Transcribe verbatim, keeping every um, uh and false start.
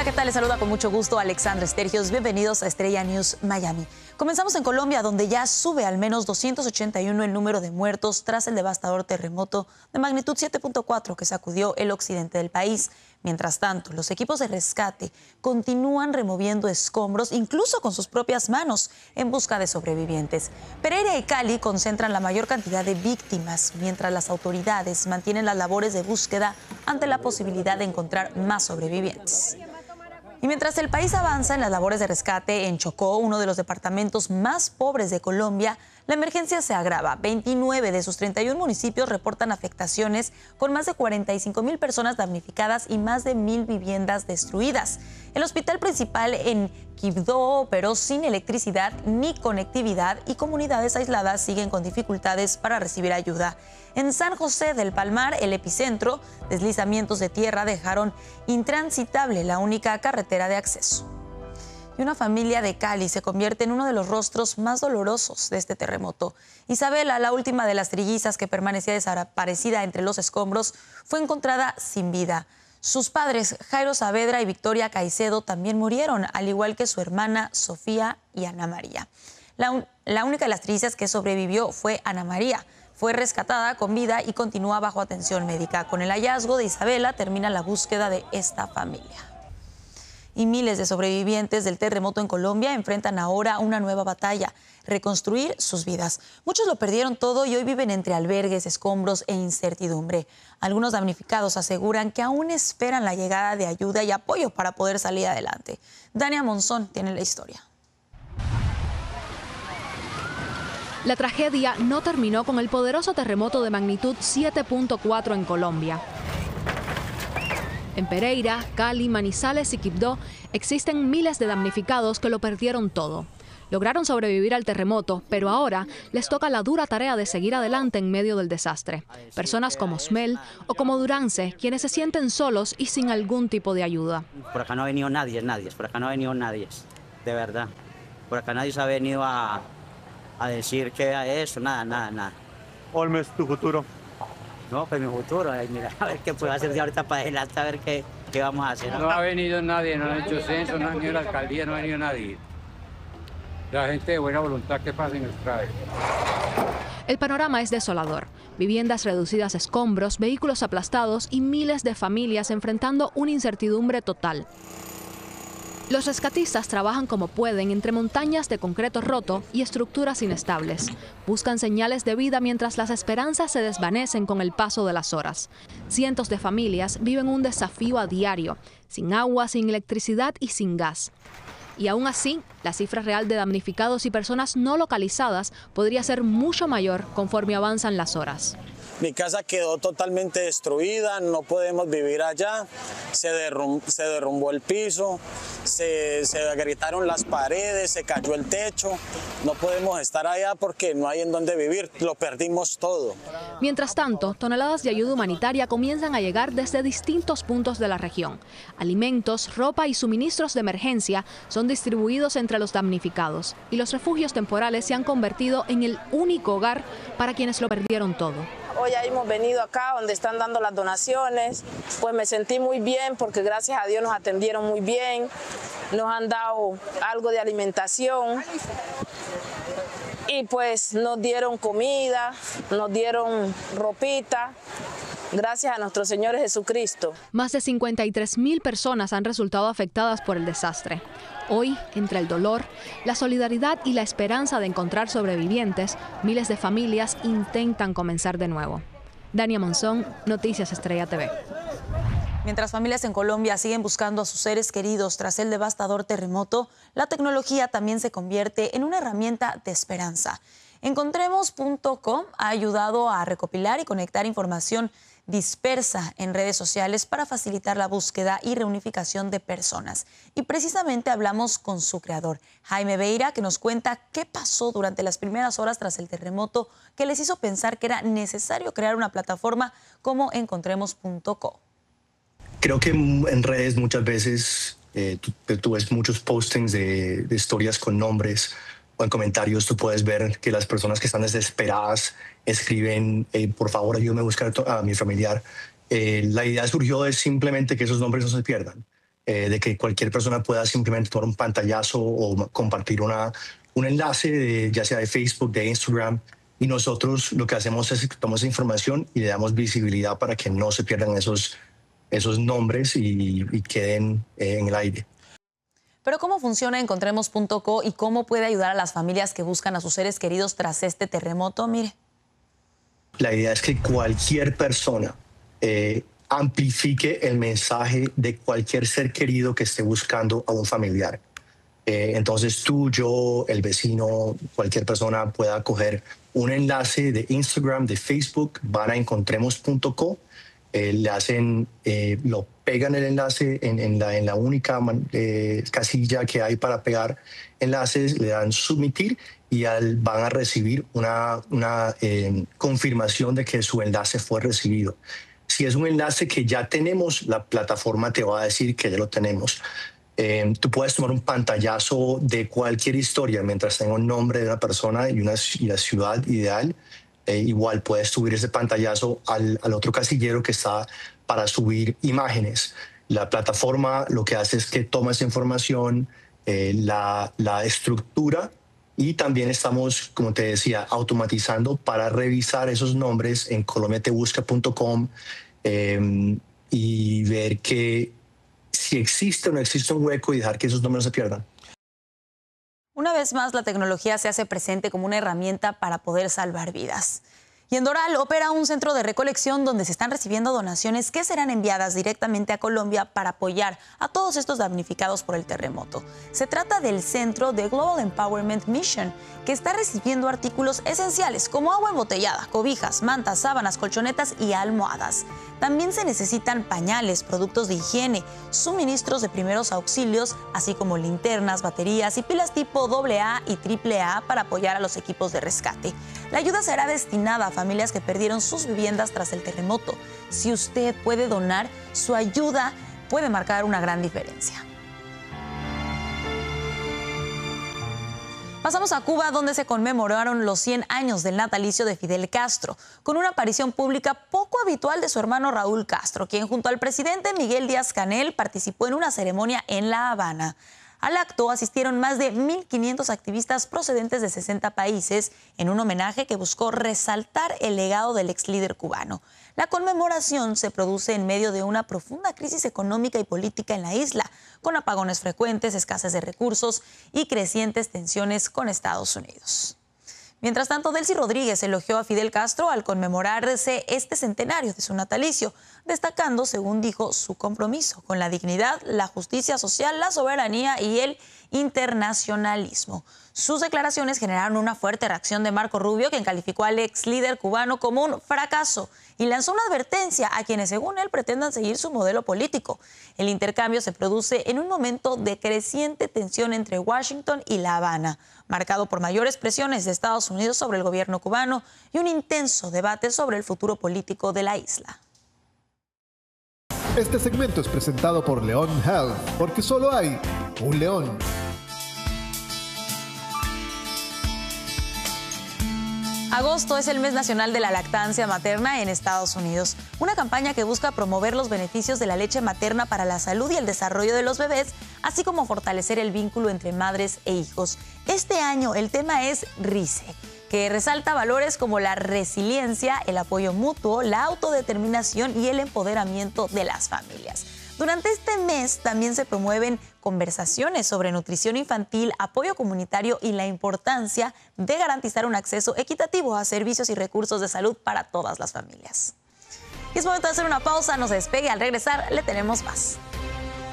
Hola, ¿qué tal? Les saluda con mucho gusto Alexandra Estergios. Bienvenidos a Estrella News Miami. Comenzamos en Colombia, donde ya sube al menos doscientos ochenta y uno el número de muertos tras el devastador terremoto de magnitud siete punto cuatro que sacudió el occidente del país. Mientras tanto, los equipos de rescate continúan removiendo escombros, incluso con sus propias manos, en busca de sobrevivientes. Pereira y Cali concentran la mayor cantidad de víctimas, mientras las autoridades mantienen las labores de búsqueda ante la posibilidad de encontrar más sobrevivientes. Y mientras el país avanza en las labores de rescate, en Chocó, uno de los departamentos más pobres de Colombia, la emergencia se agrava. veintinueve de sus treinta y uno municipios reportan afectaciones, con más de cuarenta y cinco mil personas damnificadas y más de mil viviendas destruidas. El hospital principal en Quibdó operó sin electricidad ni conectividad y comunidades aisladas siguen con dificultades para recibir ayuda. En San José del Palmar, el epicentro, deslizamientos de tierra dejaron intransitable la única carretera de acceso. Y una familia de Cali se convierte en uno de los rostros más dolorosos de este terremoto. Isabela, la última de las trillizas que permanecía desaparecida entre los escombros, fue encontrada sin vida. Sus padres, Jairo Saavedra y Victoria Caicedo, también murieron, al igual que su hermana Sofía y Ana María. La, un, la única de las trillizas que sobrevivió fue Ana María. Fue rescatada con vida y continúa bajo atención médica. Con el hallazgo de Isabela termina la búsqueda de esta familia. Y miles de sobrevivientes del terremoto en Colombia enfrentan ahora una nueva batalla: reconstruir sus vidas. Muchos lo perdieron todo y hoy viven entre albergues, escombros e incertidumbre. Algunos damnificados aseguran que aún esperan la llegada de ayuda y apoyo para poder salir adelante. Dania Monzón tiene la historia. La tragedia no terminó con el poderoso terremoto de magnitud siete punto cuatro en Colombia. En Pereira, Cali, Manizales y Quibdó existen miles de damnificados que lo perdieron todo. Lograron sobrevivir al terremoto, pero ahora les toca la dura tarea de seguir adelante en medio del desastre. Personas como Smel o como Durance, quienes se sienten solos y sin algún tipo de ayuda. Por acá no ha venido nadie, nadie, por acá no ha venido nadie, de verdad. Por acá nadie se ha venido a, a decir que era eso, nada, nada, nada. Olmes, tu futuro. No, pues mi futuro, ay, mira, a ver qué puedo hacer de ahorita para adelante, a ver qué, qué vamos a hacer. No ha venido nadie, no ha hecho censo, no ha venido la alcaldía, no ha venido nadie. La gente de buena voluntad que pasa y nos trae. El panorama es desolador. Viviendas reducidas a escombros, vehículos aplastados y miles de familias enfrentando una incertidumbre total. Los rescatistas trabajan como pueden entre montañas de concreto roto y estructuras inestables. Buscan señales de vida mientras las esperanzas se desvanecen con el paso de las horas. Cientos de familias viven un desafío a diario, sin agua, sin electricidad y sin gas. Y aún así, la cifra real de damnificados y personas no localizadas podría ser mucho mayor conforme avanzan las horas. Mi casa quedó totalmente destruida, no podemos vivir allá, se, derrum se derrumbó el piso, se, se agrietaron las paredes, se cayó el techo, no podemos estar allá porque no hay en dónde vivir, lo perdimos todo. Mientras tanto, toneladas de ayuda humanitaria comienzan a llegar desde distintos puntos de la región. Alimentos, ropa y suministros de emergencia son distribuidos entre los damnificados y los refugios temporales se han convertido en el único hogar para quienes lo perdieron todo. Hoy ya hemos venido acá donde están dando las donaciones, pues me sentí muy bien porque gracias a Dios nos atendieron muy bien, nos han dado algo de alimentación y pues nos dieron comida, nos dieron ropita. Gracias a nuestro Señor Jesucristo. Más de cincuenta y tres mil personas han resultado afectadas por el desastre. Hoy, entre el dolor, la solidaridad y la esperanza de encontrar sobrevivientes, miles de familias intentan comenzar de nuevo. Dania Monzón, Noticias Estrella T V. Mientras familias en Colombia siguen buscando a sus seres queridos tras el devastador terremoto, la tecnología también se convierte en una herramienta de esperanza. Encontremos punto com ha ayudado a recopilar y conectar información dispersa en redes sociales para facilitar la búsqueda y reunificación de personas. Y precisamente hablamos con su creador, Jaime Beira, que nos cuenta qué pasó durante las primeras horas tras el terremoto que les hizo pensar que era necesario crear una plataforma como Encontremos punto com. Creo que en redes muchas veces eh, tú, tú ves muchos postings de, de historias con nombres, o en comentarios tú puedes ver que las personas que están desesperadas escriben, eh, por favor ayúdame a buscar a mi familiar. Eh, la idea surgió de simplemente que esos nombres no se pierdan. eh, de que cualquier persona pueda simplemente tomar un pantallazo o compartir una, un enlace, de, ya sea de Facebook, de Instagram, y nosotros lo que hacemos es que tomamos esa información y le damos visibilidad para que no se pierdan esos, esos nombres y, y queden eh, en el aire. Pero ¿cómo funciona Encontremos punto co y cómo puede ayudar a las familias que buscan a sus seres queridos tras este terremoto? Mire. La idea es que cualquier persona eh, amplifique el mensaje de cualquier ser querido que esté buscando a un familiar. Eh, entonces tú, yo, el vecino, cualquier persona pueda coger un enlace de Instagram, de Facebook, van a Encontremos punto co, eh, le hacen, eh, lo pegan el enlace en, en, la, en la única eh, casilla que hay para pegar enlaces, le dan submitir y al, van a recibir una, una eh, confirmación de que su enlace fue recibido. Si es un enlace que ya tenemos, la plataforma te va a decir que ya lo tenemos. Eh, tú puedes tomar un pantallazo de cualquier historia mientras tenga un nombre de una persona y, una, y la ciudad ideal. Eh, igual puedes subir ese pantallazo al, al otro casillero que está para subir imágenes. La plataforma lo que hace es que toma esa información, eh, la, la estructura, y también estamos, como te decía, automatizando para revisar esos nombres en colombia te busca punto com eh, y ver que si existe o no existe un hueco y dejar que esos números se pierdan. Una vez más, la tecnología se hace presente como una herramienta para poder salvar vidas. Y en Doral opera un centro de recolección donde se están recibiendo donaciones que serán enviadas directamente a Colombia para apoyar a todos estos damnificados por el terremoto. Se trata del centro de Global Empowerment Mission, que está recibiendo artículos esenciales como agua embotellada, cobijas, mantas, sábanas, colchonetas y almohadas. También se necesitan pañales, productos de higiene, suministros de primeros auxilios, así como linternas, baterías y pilas tipo doble A y triple A para apoyar a los equipos de rescate. La ayuda será destinada a familias que perdieron sus viviendas tras el terremoto. Si usted puede donar, su ayuda puede marcar una gran diferencia. Pasamos a Cuba, donde se conmemoraron los cien años del natalicio de Fidel Castro, con una aparición pública poco habitual de su hermano Raúl Castro, quien junto al presidente Miguel Díaz-Canel participó en una ceremonia en La Habana. Al acto asistieron más de mil quinientos activistas procedentes de sesenta países en un homenaje que buscó resaltar el legado del ex líder cubano. La conmemoración se produce en medio de una profunda crisis económica y política en la isla, con apagones frecuentes, escasez de recursos y crecientes tensiones con Estados Unidos. Mientras tanto, Delcy Rodríguez elogió a Fidel Castro al conmemorarse este centenario de su natalicio, destacando, según dijo, su compromiso con la dignidad, la justicia social, la soberanía y el internacionalismo. Sus declaraciones generaron una fuerte reacción de Marco Rubio, quien calificó al ex líder cubano como un fracaso y lanzó una advertencia a quienes, según él, pretendan seguir su modelo político. El intercambio se produce en un momento de creciente tensión entre Washington y La Habana, marcado por mayores presiones de Estados Unidos sobre el gobierno cubano y un intenso debate sobre el futuro político de la isla. Este segmento es presentado por León Health, porque solo hay un león. Agosto es el mes nacional de la lactancia materna en Estados Unidos, una campaña que busca promover los beneficios de la leche materna para la salud y el desarrollo de los bebés, así como fortalecer el vínculo entre madres e hijos. Este año el tema es RISE, que resalta valores como la resiliencia, el apoyo mutuo, la autodeterminación y el empoderamiento de las familias. Durante este mes también se promueven conversaciones sobre nutrición infantil, apoyo comunitario y la importancia de garantizar un acceso equitativo a servicios y recursos de salud para todas las familias. Y es momento de hacer una pausa, no se despegue, al regresar le tenemos más.